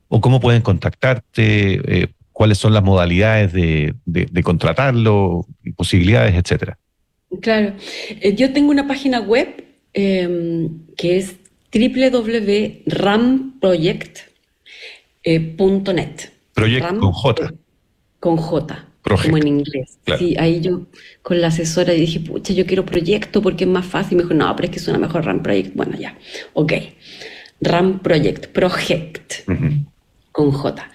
o cómo pueden contactarte, cuáles son las modalidades de contratarlo, posibilidades, etcétera. Claro. Yo tengo una página web que es www.ramproject.net. Project con RAM J, con J, como en Project, inglés. claro. Sí, ahí yo con la asesora dije, pucha, yo quiero proyecto porque es más fácil. Me dijo, no, pero es que suena mejor RAM Project. Bueno, ya, ok. RAM Project, Project, Ujú. con J.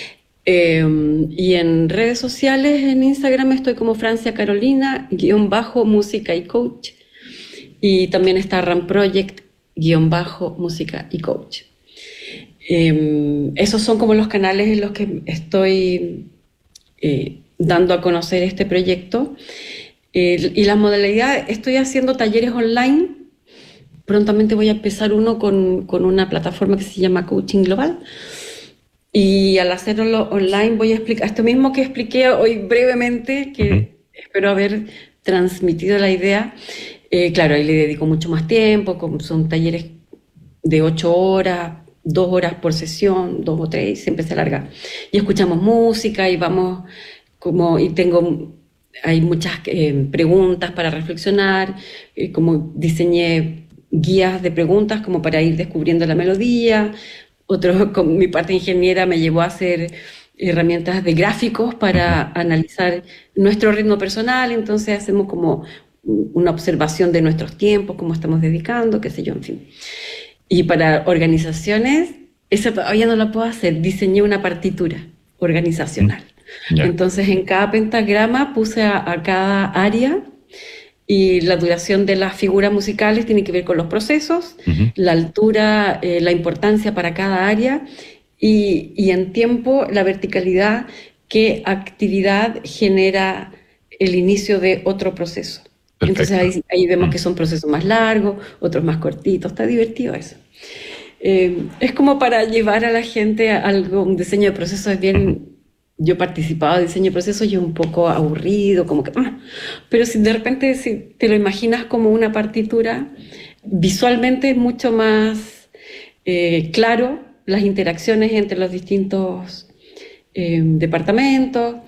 Y en redes sociales, en Instagram estoy como Francia Carolina, guión bajo, música y coach. Y también está RAM Project, guión bajo, música y coach. Esos son como los canales en los que estoy dando a conocer este proyecto. Y la modalidad, estoy haciendo talleres online. Prontamente voy a empezar uno con una plataforma que se llama Coaching Global. Y al hacerlo online voy a explicar esto mismo que expliqué hoy brevemente, Ujú. que espero haber transmitido la idea. Claro, ahí le dedico mucho más tiempo, como son talleres de 8 horas, 2 horas por sesión, 2 o 3, siempre se alarga. Y escuchamos música y vamos como, y tengo, hay muchas preguntas para reflexionar, como diseñé guías de preguntas como para ir descubriendo la melodía. Otro, con mi parte ingeniera me llevó a hacer herramientas de gráficos Ujú. para analizar nuestro ritmo personal, entonces hacemos como una observación de nuestros tiempos, cómo estamos dedicando, qué sé yo, en fin. Y para organizaciones, esa todavía no la puedo hacer. Diseñé una partitura Ujú. organizacional. Ya. Entonces, en cada pentagrama puse a cada área y la duración de las figuras musicales tiene que ver con los procesos, Ujú. la altura, la importancia para cada área y en tiempo la verticalidad, qué actividad genera el inicio de otro proceso. Entonces Perfecto. ahí vemos Mm. que son procesos más largos, otros más cortitos, está divertido eso. Es como para llevar a la gente a algo, un diseño de proceso es Ujú. bien, yo participaba de diseño de proceso y es un poco aburrido, como que, pero si de repente si te lo imaginas como una partitura, visualmente es mucho más claro las interacciones entre los distintos departamentos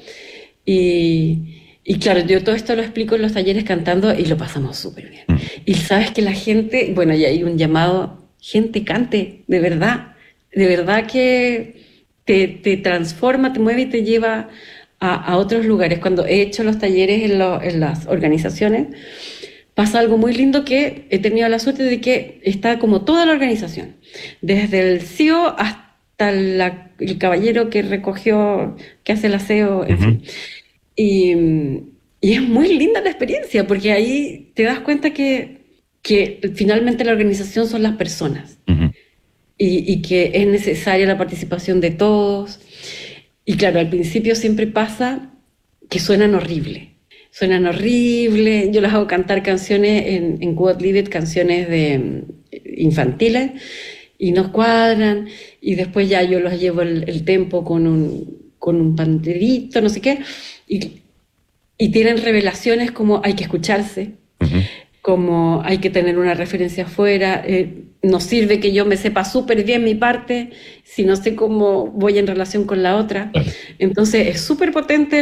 y claro, yo todo esto lo explico en los talleres cantando y lo pasamos súper bien. Mm. Y sabes que la gente, bueno, y hay un llamado, gente cante, de verdad que te transforma, te mueve y te lleva a otros lugares. Cuando he hecho los talleres en las organizaciones, pasa algo muy lindo que he tenido la suerte de que está como toda la organización, desde el CEO hasta el caballero que recogió, que hace el aseo, en Ujú. fin. Y, y es muy linda la experiencia, porque ahí te das cuenta que finalmente la organización son las personas Ujú. y que es necesaria la participación de todos. Y claro, al principio siempre pasa que suenan horrible, yo les hago cantar canciones en Quod Livet, canciones infantiles, y nos cuadran, y después ya yo los llevo el tempo con un panderito, no sé qué, y, y tienen revelaciones como hay que escucharse, Ujú. como hay que tener una referencia afuera, no sirve que yo me sepa súper bien mi parte si no sé cómo voy en relación con la otra. Claro. Entonces es súper potente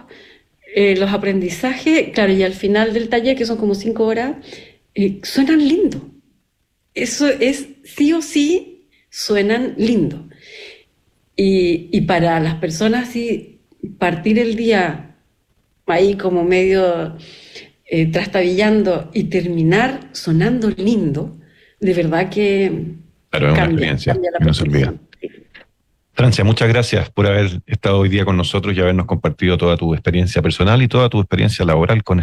los aprendizajes, claro, y al final del taller, que son como 5 horas, suenan lindo. Eso es sí o sí, suenan lindo. Y para las personas, sí, partir el día ahí como medio trastabillando y terminar sonando lindo, de verdad que Claro, es una experiencia cambia la que no se olvida. percepción. Francia, muchas gracias por haber estado hoy día con nosotros y habernos compartido toda tu experiencia personal y toda tu experiencia laboral con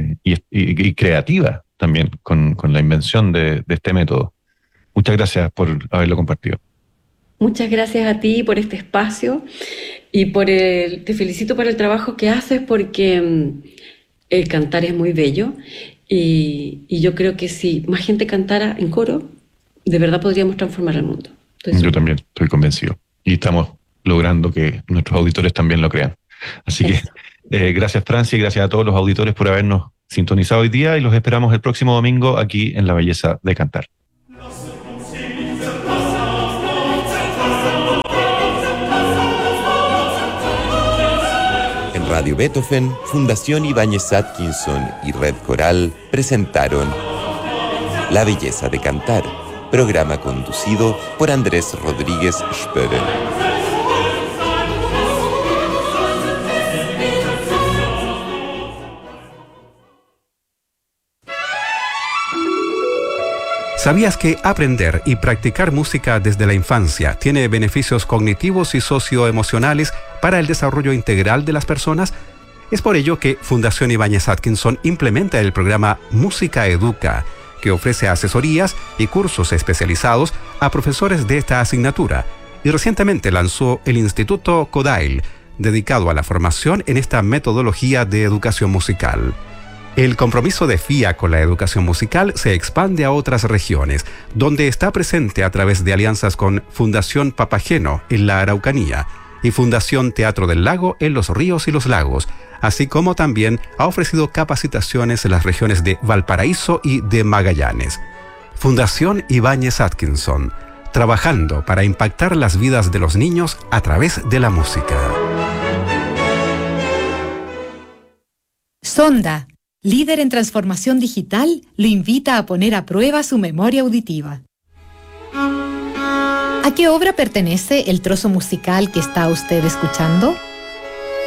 y creativa también con la invención de este método. Muchas gracias por haberlo compartido. Muchas gracias a ti por este espacio y te felicito por el trabajo que haces porque el cantar es muy bello y yo creo que si más gente cantara en coro, de verdad podríamos transformar el mundo. Estoy Yo segura. también estoy convencido y estamos logrando que nuestros auditores también lo crean. Así que Eso. gracias Francia y gracias a todos los auditores por habernos sintonizado hoy día y los esperamos el próximo domingo aquí en La Belleza de Cantar. Radio Beethoven, Fundación Ibáñez Atkinson y Red Coral presentaron La Belleza de Cantar, programa conducido por Andrés Rodríguez Spörer. ¿Sabías que aprender y practicar música desde la infancia tiene beneficios cognitivos y socioemocionales para el desarrollo integral de las personas? Es por ello que Fundación Ibáñez Atkinson implementa el programa Música Educa, que ofrece asesorías y cursos especializados a profesores de esta asignatura, y recientemente lanzó el Instituto Kodail, dedicado a la formación en esta metodología de educación musical. El compromiso de FIA con la educación musical se expande a otras regiones, donde está presente a través de alianzas con Fundación Papageno en la Araucanía y Fundación Teatro del Lago en los Ríos y los Lagos, así como también ha ofrecido capacitaciones en las regiones de Valparaíso y de Magallanes. Fundación Ibáñez Atkinson, trabajando para impactar las vidas de los niños a través de la música. Sonda, líder en transformación digital, lo invita a poner a prueba su memoria auditiva. ¿A qué obra pertenece el trozo musical que está usted escuchando?